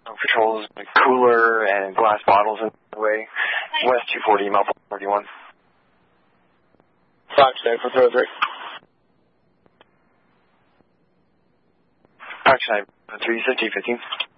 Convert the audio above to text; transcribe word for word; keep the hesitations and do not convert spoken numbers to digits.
patrols, like cooler and glass bottles in the way. West two forty, mile forty-one. Fox, for zero three. Action, three, fifteen, fifteen.